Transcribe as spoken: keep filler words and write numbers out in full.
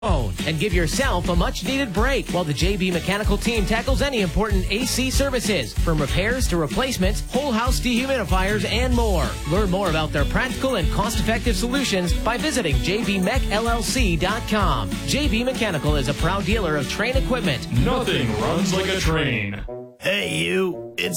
phone and give yourself a much-needed break while the J B Mechanical team tackles any important A C services, from repairs to replacements, whole house dehumidifiers, and more. Learn more about their practical and cost-effective solutions by visiting j b mech l l c dot com. J B Mechanical is a proud dealer of Trane equipment. Nothing runs like a Trane. Hey, you. It's